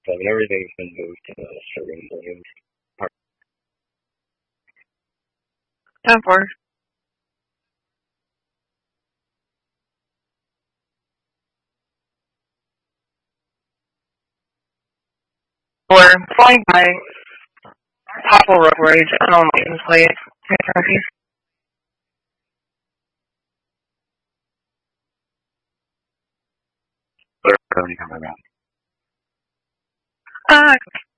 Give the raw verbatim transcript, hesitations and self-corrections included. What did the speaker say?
So when everything's been moved to a certain volume. ten four. We're flying by Popple Road where I just on license plate. They're currently coming around. Uh,